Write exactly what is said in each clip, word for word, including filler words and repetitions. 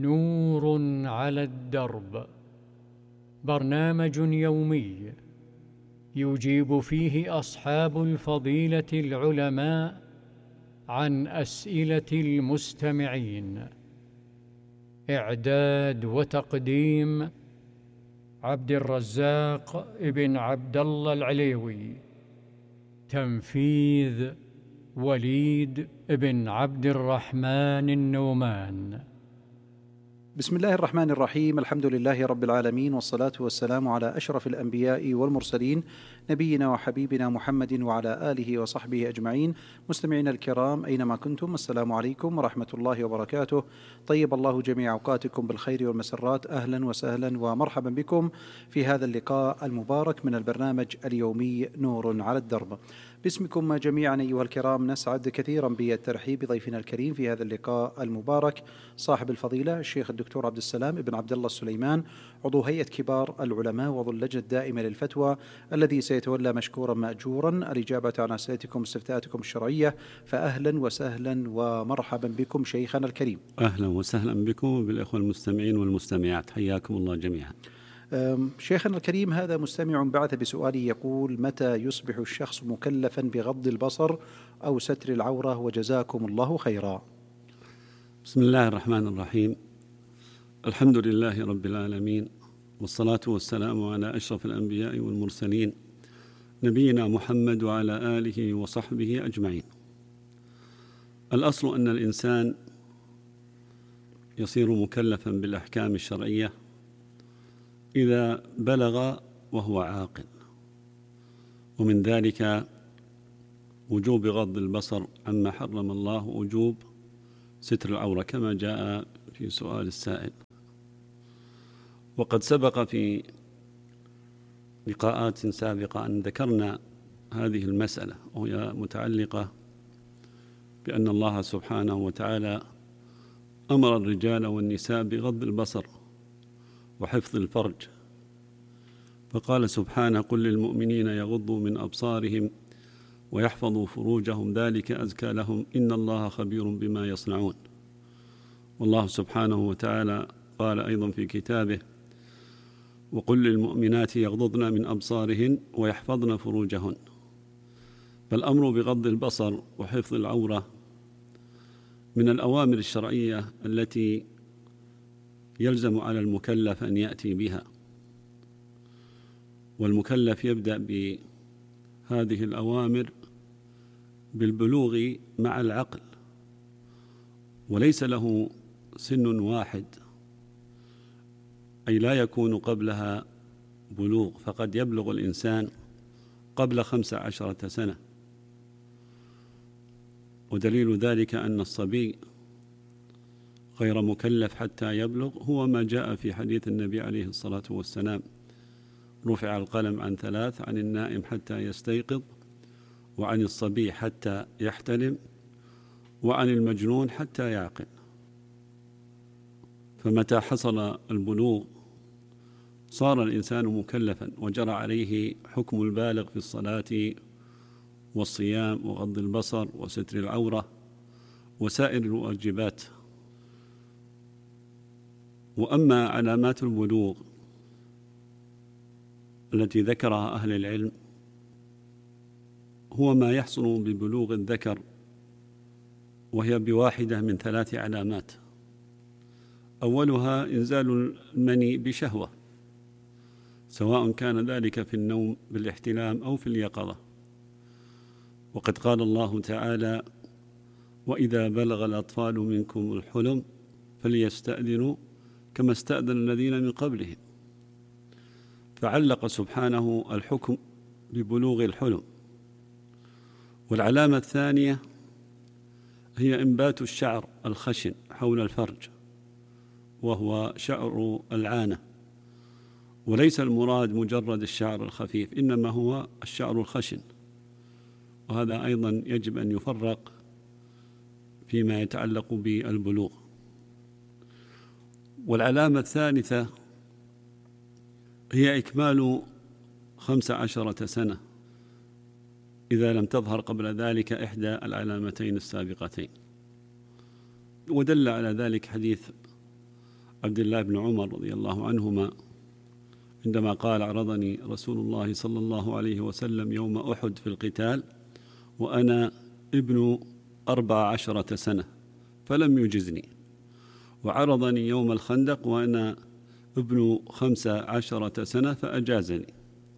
نور على الدرب، برنامج يومي يجيب فيه أصحاب الفضيلة العلماء عن أسئلة المستمعين. إعداد وتقديم عبد الرزاق ابن عبد الله العليوي. تنفيذ وليد ابن عبد الرحمن النومان. بسم الله الرحمن الرحيم. الحمد لله رب العالمين، والصلاة والسلام على أشرف الأنبياء والمرسلين، نبينا وحبيبنا محمد وعلى آله وصحبه أجمعين. مستمعينا الكرام أينما كنتم، السلام عليكم ورحمة الله وبركاته. طيب الله جميع أوقاتكم بالخير والمسرات. أهلا وسهلا ومرحبا بكم في هذا اللقاء المبارك من البرنامج اليومي نور على الدرب. باسمكم جميعا أيها الكرام نسعد كثيرا بالترحيب بضيفنا الكريم في هذا اللقاء المبارك، صاحب الفضيلة الشيخ الدكتور عبد السلام ابن عبد الله السليمان، عضو هيئة كبار العلماء وعضو اللجنة الدائمة للفتوى، الذي سيتولى مشكورا مأجورا الإجابة عن أسئلتكم واستفتاءاتكم الشرعية. فأهلا وسهلا ومرحبا بكم شيخنا الكريم. أهلا وسهلا بكم وبالإخوة المستمعين والمستمعات، حياكم الله جميعا. شيخنا الكريم، هذا مستمع بعث بسؤال يقول: متى يصبح الشخص مكلفا بغض البصر أو ستر العورة؟ وجزاكم الله خيرا. بسم الله الرحمن الرحيم. الحمد لله رب العالمين، والصلاة والسلام على أشرف الأنبياء والمرسلين، نبينا محمد وعلى آله وصحبه أجمعين. الأصل أن الإنسان يصير مكلفا بالأحكام الشرعية إذا بلغ وهو عاقل، ومن ذلك وجوب غض البصر عما حرم الله، وجوب ستر العورة كما جاء في سؤال السائل. وقد سبق في لقاءات سابقة أن ذكرنا هذه المسألة، وهي متعلقة بأن الله سبحانه وتعالى أمر الرجال والنساء بغض البصر وحفظ الفرج، فقال سبحانه: قل للمؤمنين يغضوا من أبصارهم ويحفظوا فروجهم ذلك أزكى لهم إن الله خبير بما يصنعون. والله سبحانه وتعالى قال أيضا في كتابه: وقل للمؤمنات يغضضن من أبصارهن ويحفظن فروجهن. فالأمر بغض البصر وحفظ العورة من الأوامر الشرعية التي يلزم على المكلف أن يأتي بها، والمكلف يبدأ بهذه الأوامر بالبلوغ مع العقل، وليس له سن واحد، أي لا يكون قبلها بلوغ، فقد يبلغ الإنسان قبل خمس عشرة سنة. ودليل ذلك أن الصبي غير مكلف حتى يبلغ هو ما جاء في حديث النبي عليه الصلاة والسلام: رفع القلم عن ثلاث، عن النائم حتى يستيقظ، وعن الصبي حتى يحتلم، وعن المجنون حتى يعقل. فمتى حصل البلوغ صار الإنسان مكلفا، وجرى عليه حكم البالغ في الصلاة والصيام وغض البصر وستر العورة وسائر الواجبات. وأما علامات البلوغ التي ذكرها أهل العلم هو ما يحصل ببلوغ الذكر، وهي بواحدة من ثلاث علامات. أولها إنزال المني بشهوة، سواء كان ذلك في النوم بالاحتلام أو في اليقظة. وقد قال الله تعالى: وإذا بلغ الأطفال منكم الحلم فليستأذنوا كما استأذن الذين من قبلهم. فعلق سبحانه الحكم ببلوغ الحلم. والعلامة الثانية هي إنبات الشعر الخشن حول الفرج، وهو شعر العانة، وليس المراد مجرد الشعر الخفيف، إنما هو الشعر الخشن، وهذا أيضا يجب أن يفرق فيما يتعلق بالبلوغ. والعلامة الثالثة هي إكمال خمس عشرة سنة إذا لم تظهر قبل ذلك إحدى العلامتين السابقتين. ودل على ذلك حديث عبد الله بن عمر رضي الله عنهما عندما قال: عرضني رسول الله صلى الله عليه وسلم يوم أحد في القتال وأنا ابن أربع عشرة سنة فلم يجزني، وعرضني يوم الخندق وأنا ابن خمس عشرة سنة فأجازني.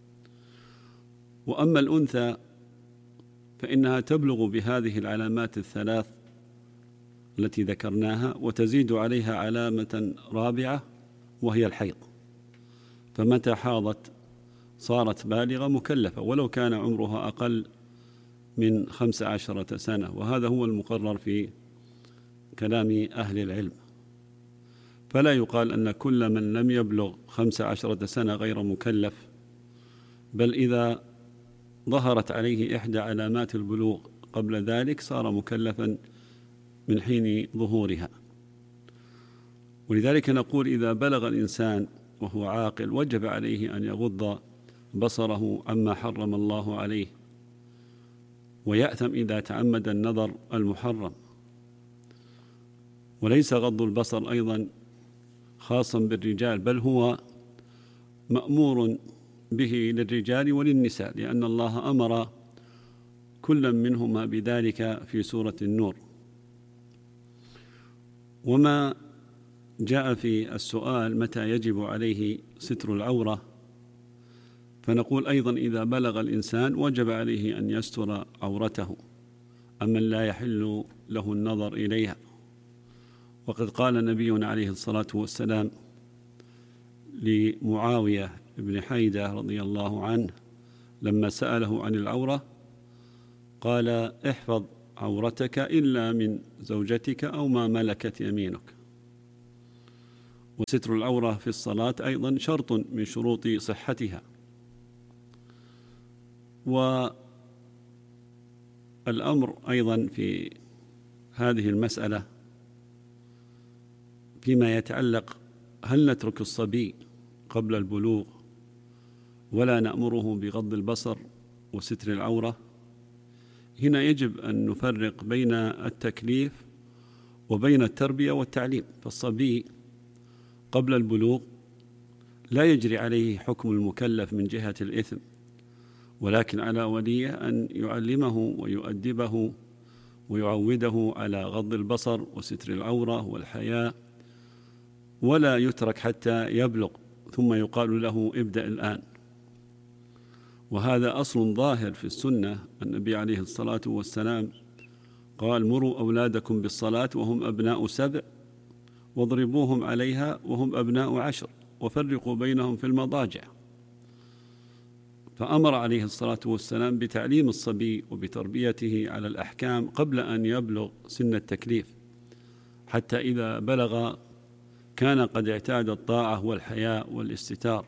وأما الأنثى فإنها تبلغ بهذه العلامات الثلاث التي ذكرناها، وتزيد عليها علامة رابعة وهي الحيض، فمتى حاضت صارت بالغة مكلفة ولو كان عمرها أقل من خمس عشرة سنة، وهذا هو المقرر في كلام أهل العلم. فلا يقال أن كل من لم يبلغ خمس عشرة سنة غير مكلف، بل إذا ظهرت عليه إحدى علامات البلوغ قبل ذلك صار مكلفا من حين ظهورها. ولذلك نقول: إذا بلغ الإنسان وهو عاقل وجب عليه أن يغض بصره عما حرم الله عليه، ويأثم إذا تعمد النظر المحرم. وليس غض البصر أيضا خاصا بالرجال، بل هو مأمور به للرجال وللنساء، لأن الله أمر كل منهما بذلك في سورة النور. وما جاء في السؤال متى يجب عليه ستر العورة، فنقول أيضا: إذا بلغ الإنسان وجب عليه أن يستر عورته أمن لا يحل له النظر إليها. وقد قال نبينا عليه الصلاة والسلام لمعاوية بن حيدة رضي الله عنه لما سأله عن العورة قال: احفظ عورتك إلا من زوجتك أو ما ملكت يمينك. وستر العورة في الصلاة أيضا شرط من شروط صحتها. والأمر أيضا في هذه المسألة فيما يتعلق: هل نترك الصبي قبل البلوغ ولا نأمره بغض البصر وستر العورة؟ هنا يجب أن نفرق بين التكليف وبين التربية والتعليم. فالصبي قبل البلوغ لا يجري عليه حكم المكلف من جهة الإثم، ولكن على وليه أن يعلمه ويؤدبه ويعوده على غض البصر وستر العورة والحياء، ولا يترك حتى يبلغ ثم يقال له: ابدأ الآن. وهذا أصل ظاهر في السنة. النبي عليه الصلاة والسلام قال: مروا أولادكم بالصلاة وهم أبناء سبع واضربوهم عليها وهم أبناء عشر وفرقوا بينهم في المضاجع. فأمر عليه الصلاة والسلام بتعليم الصبي وبتربيته على الأحكام قبل أن يبلغ سن التكليف، حتى إذا بلغ كان قد اعتاد الطاعة والحياء والاستتار.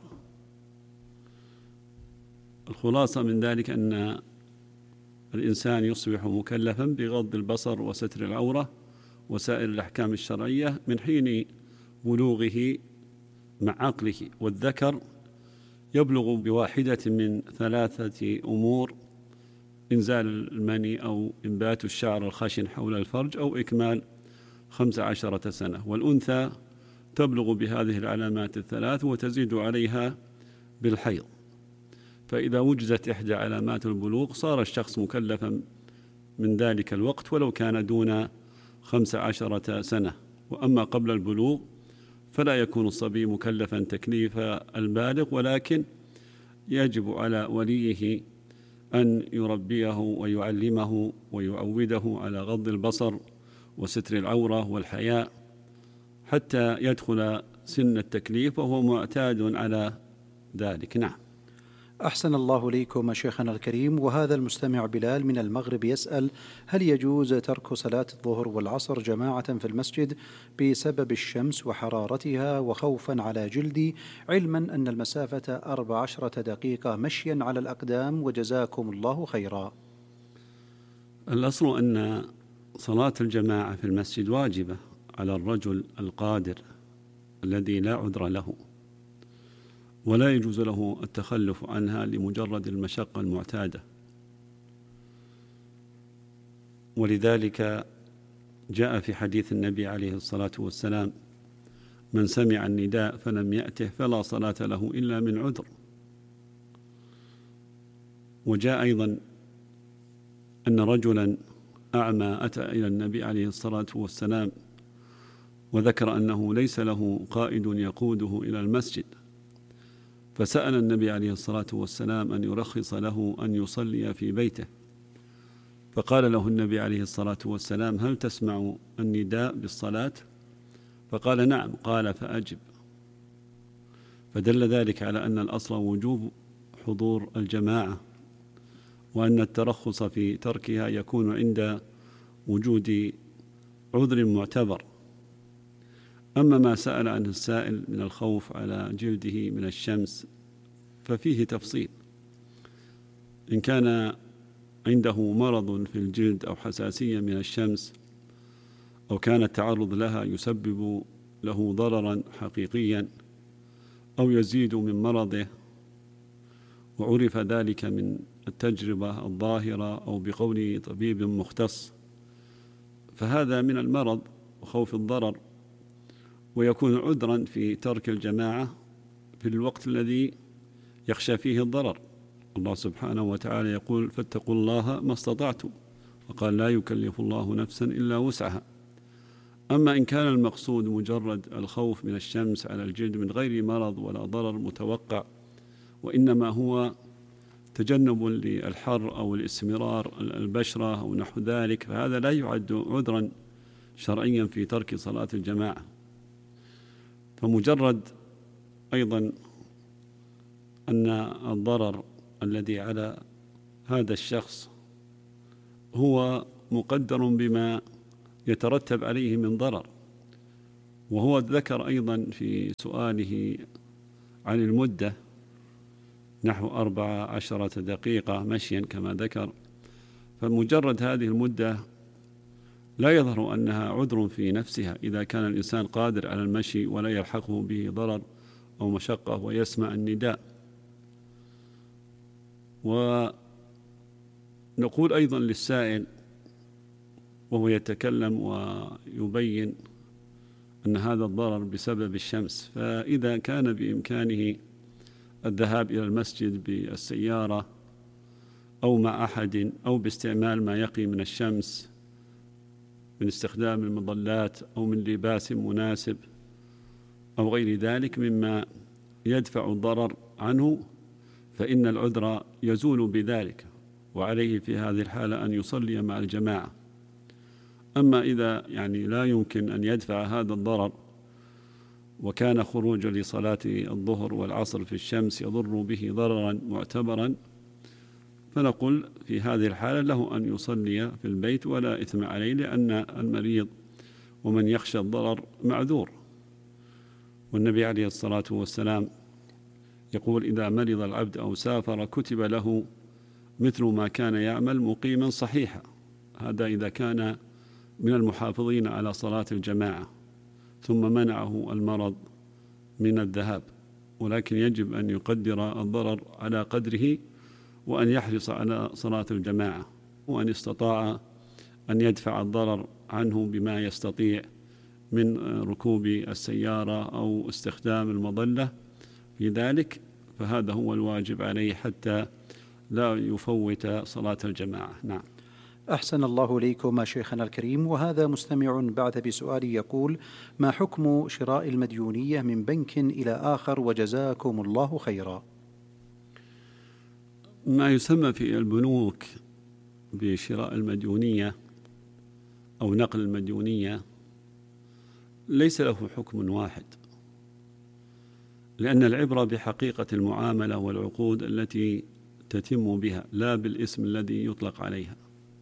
الخلاصة من ذلك أن الإنسان يصبح مكلفا بغض البصر وستر العورة وسائر الأحكام الشرعية من حين بلوغه مع عقله. والذكر يبلغ بواحدة من ثلاثة أمور: إنزال المني أو إنبات الشعر الخشن حول الفرج أو إكمال خمس عشرة سنة. والأنثى تبلغ بهذه العلامات الثلاث وتزيد عليها بالحيض. فإذا وجدت إحدى علامات البلوغ صار الشخص مكلفا من ذلك الوقت ولو كان دون خمس عشرة سنة. وأما قبل البلوغ فلا يكون الصبي مكلفا تكليف البالغ، ولكن يجب على وليه أن يربيه ويعلمه ويعوده على غض البصر وستر العورة والحياء حتى يدخل سن التكليف وهو معتاد على ذلك. نعم. أحسن الله ليكم شيخنا الكريم. وهذا المستمع بلال من المغرب يسأل: هل يجوز ترك صلاة الظهر والعصر جماعة في المسجد بسبب الشمس وحرارتها وخوفا على جلدي، علما أن المسافة أربع عشرة دقيقة مشيا على الأقدام، وجزاكم الله خيرا؟ الأصل أن صلاة الجماعة في المسجد واجبة على الرجل القادر الذي لا عذر له، ولا يجوز له التخلف عنها لمجرد المشقة المعتادة. ولذلك جاء في حديث النبي عليه الصلاة والسلام من سمع النداء فلم يأته فلا صلاة له إلا من عذر. وجاء أيضا أن رجلا أعمى أتى إلى النبي عليه الصلاة والسلام وذكر أنه ليس له قائد يقوده إلى المسجد، فسأل النبي عليه الصلاة والسلام أن يرخص له أن يصلي في بيته، فقال له النبي عليه الصلاة والسلام: هل تسمع النداء بالصلاة؟ فقال: نعم. قال: فأجب. فدل ذلك على أن الأصل وجوب حضور الجماعة، وأن الترخص في تركها يكون عند وجود عذر معتبر. أما ما سأل عنه السائل من الخوف على جلده من الشمس ففيه تفصيل. إن كان عنده مرض في الجلد أو حساسية من الشمس أو كان التعرض لها يسبب له ضررا حقيقيا أو يزيد من مرضه، وعرف ذلك من التجربة الظاهرة أو بقول طبيب مختص، فهذا من المرض وخوف الضرر، ويكون عذرا في ترك الجماعة في الوقت الذي يخشى فيه الضرر. الله سبحانه وتعالى يقول: فاتقوا الله ما استطعتم، وقال: لا يكلف الله نفسا إلا وسعها. أما إن كان المقصود مجرد الخوف من الشمس على الجلد من غير مرض ولا ضرر متوقع، وإنما هو تجنب للحر أو الاستمرار البشرة أو نحو ذلك، فهذا لا يعد عذرا شرعيا في ترك صلاة الجماعة. فمجرد أيضا أن الضرر الذي على هذا الشخص هو مقدر بما يترتب عليه من ضرر. وهو ذكر أيضا في سؤاله عن المدة نحو أربع عشرة دقيقة مشيا كما ذكر، فمجرد هذه المدة لا يظهر أنها عذر في نفسها إذا كان الإنسان قادر على المشي ولا يلحقه به ضرر أو مشقة ويسمع النداء. ونقول أيضا للسائل وهو يتكلم ويبين أن هذا الضرر بسبب الشمس، فإذا كان بإمكانه الذهاب إلى المسجد بالسيارة أو مع أحد أو باستعمال ما يقي من الشمس من استخدام المظلات أو من لباس مناسب أو غير ذلك مما يدفع الضرر عنه، فإن العذر يزول بذلك، وعليه في هذه الحالة أن يصلي مع الجماعة. أما إذا يعني لا يمكن أن يدفع هذا الضرر وكان خروج لصلاة الظهر والعصر في الشمس يضر به ضررا معتبرا، فنقول في هذه الحالة له أن يصلي في البيت ولا إثم عليه، لأن المريض ومن يخشى الضرر معذور. والنبي عليه الصلاة والسلام يقول: إذا مرض العبد أو سافر كتب له مثل ما كان يعمل مقيما صحيحا. هذا إذا كان من المحافظين على صلاة الجماعة ثم منعه المرض من الذهاب، ولكن يجب أن يقدر الضرر على قدره وأن يحرص على صلاة الجماعة، وأن استطاع أن يدفع الضرر عنه بما يستطيع من ركوب السيارة أو استخدام المظلة في ذلك، فهذا هو الواجب عليه حتى لا يفوت صلاة الجماعة. نعم. أحسن الله إليكم شيخنا الكريم. وهذا مستمع بعث بسؤال يقول: ما حكم شراء المديونية من بنك إلى آخر، وجزاكم الله خيرا؟ ما يسمى في البنوك بشراء المديونية أو نقل المديونية ليس له حكم واحد، لأن العبرة بحقيقة المعاملة والعقود التي تتم بها لا بالاسم الذي يطلق عليها.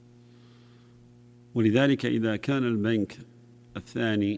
ولذلك إذا كان البنك الثاني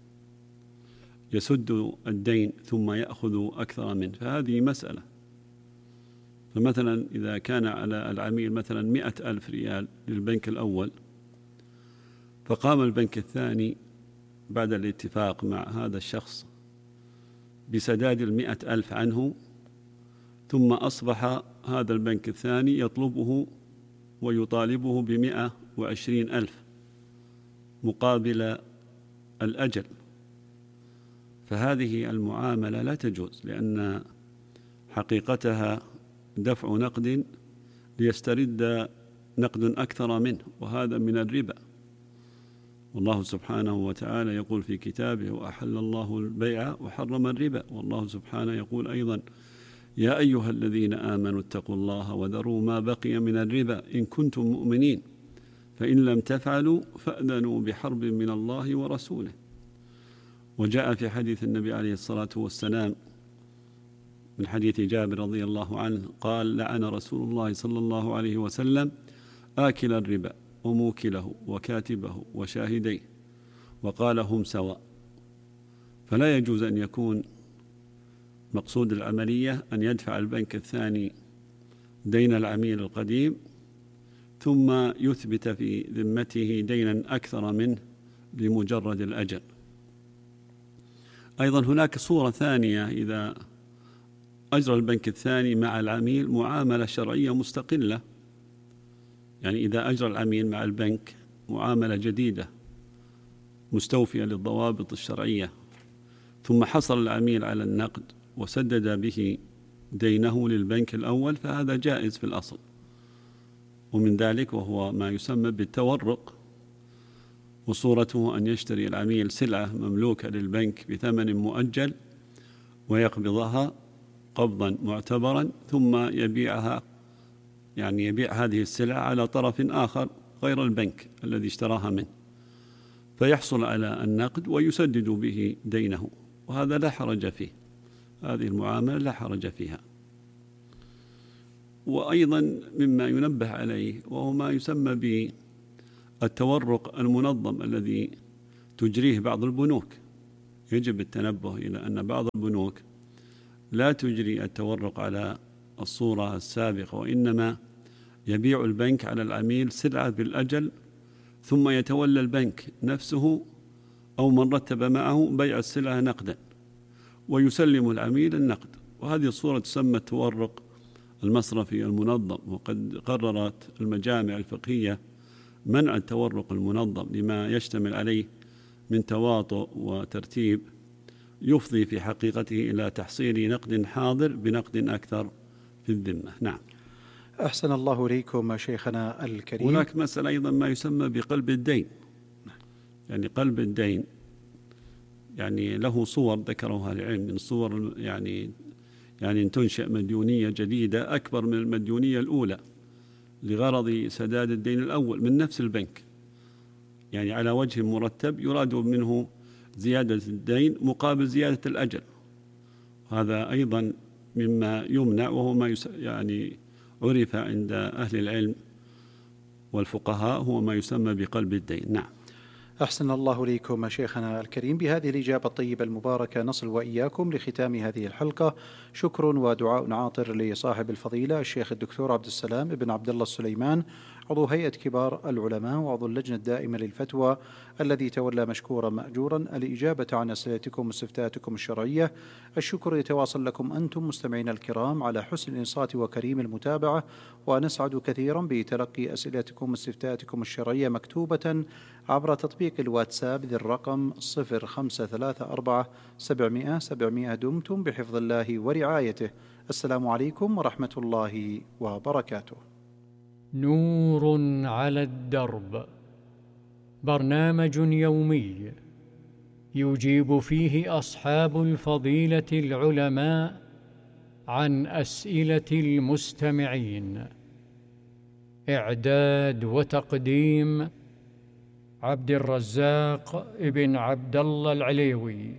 يسد الدين ثم يأخذ أكثر منه فهذه مسألة. فمثلا إذا كان على العميل مثلا مئة ألف ريال للبنك الأول، فقام البنك الثاني بعد الاتفاق مع هذا الشخص بسداد المئة ألف عنه، ثم أصبح هذا البنك الثاني يطلبه ويطالبه بمئة وعشرين ألف مقابل الأجل، فهذه المعاملة لا تجوز، لأن حقيقتها دفع نقد ليسترد نقد أكثر منه، وهذا من الربا. والله سبحانه وتعالى يقول في كتابه: وأحل الله البيع وحرم الربا. والله سبحانه يقول أيضا: يا أيها الذين آمنوا اتقوا الله وذروا ما بقي من الربا إن كنتم مؤمنين فإن لم تفعلوا فأذنوا بحرب من الله ورسوله. وجاء في حديث النبي عليه الصلاة والسلام من حديث جابر رضي الله عنه قال: لعن رسول الله صلى الله عليه وسلم آكل الربا وموكله وكاتبه وشاهديه، وقال: هم سواء. فلا يجوز أن يكون مقصود العملية أن يدفع البنك الثاني دين العميل القديم ثم يثبت في ذمته دينا أكثر منه بمجرد الأجل. أيضا هناك صورة ثانية: إذا أجرى البنك الثاني مع العميل معاملة شرعية مستقلة، يعني إذا أجرى العميل مع البنك معاملة جديدة مستوفية للضوابط الشرعية، ثم حصل العميل على النقد وسدد به دينه للبنك الأول، فهذا جائز في الأصل. ومن ذلك وهو ما يسمى بالتورق، وصورته أن يشتري العميل سلعة مملوكة للبنك بثمن مؤجل ويقبضها قبضا معتبرا، ثم يبيعها، يعني يبيع هذه السلعة على طرف آخر غير البنك الذي اشتراها منه، فيحصل على النقد ويسدد به دينه، وهذا لا حرج فيه، هذه المعاملة لا حرج فيها. وأيضا مما ينبه عليه وهو ما يسمى بالتورق المنظم الذي تجريه بعض البنوك. يجب التنبه إلى أن بعض البنوك لا تجري التورق على الصورة السابقة، وإنما يبيع البنك على العميل سلعة بالأجل، ثم يتولى البنك نفسه أو من رتب معه بيع السلعة نقدا ويسلم العميل النقد. وهذه الصورة تسمى التورق المصرفي المنظم، وقد قررت المجامع الفقهية منع التورق المنظم لما يشتمل عليه من تواطؤ وترتيب يفضي في حقيقته إلى تحصيل نقد حاضر بنقد أكثر في الذمة. نعم. أحسن الله إليكم شيخنا الكريم. هناك مسألة أيضا ما يسمى بقلب الدين، يعني قلب الدين يعني له صور ذكرها العلم، من صور يعني يعني أن تنشأ مديونية جديدة أكبر من المديونية الأولى لغرض سداد الدين الأول من نفس البنك، يعني على وجه مرتب يراد منه زيادة الدين مقابل زيادة الأجل. هذا أيضا مما يمنع، وهو ما يعني عرف عند أهل العلم والفقهاء هو ما يسمى بقلب الدين. نعم. أحسن الله إليكم شيخنا الكريم. بهذه الإجابة الطيبة المباركة نصل وإياكم لختام هذه الحلقة. شكر ودعاء عاطر لصاحب الفضيلة الشيخ الدكتور عبد السلام بن عبد الله السليمان، عضو هيئة كبار العلماء وعضو اللجنة الدائمة للفتوى، الذي تولى مشكورا مأجورا الإجابة عن أسئلتكم واستفتاءاتكم الشرعية. الشكر يتواصل لكم أنتم مستمعين الكرام على حسن الإنصات وكريم المتابعة، ونسعد كثيرا بتلقي أسئلتكم واستفتاءاتكم الشرعية مكتوبة عبر تطبيق الواتساب ذي الرقم صفر خمسة ثلاثة أربعة سبعمائة سبعمائة. دمتم بحفظ الله ورعايته. السلام عليكم ورحمة الله وبركاته. نور على الدرب، برنامج يومي يجيب فيه أصحاب الفضيلة العلماء عن أسئلة المستمعين. إعداد وتقديم عبد الرزاق ابن عبد الله العليوي.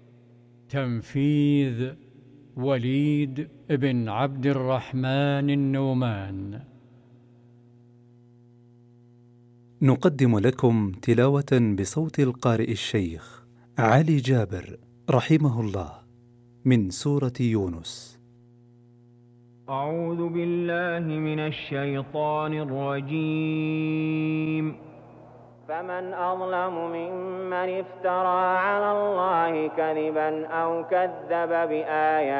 تنفيذ وليد ابن عبد الرحمن النومان. نقدم لكم تلاوة بصوت القارئ الشيخ علي جابر رحمه الله من سورة يونس. أعوذ بالله من الشيطان الرجيم. فمن أظلم ممن افترى على الله كذبا أو كذب بآياته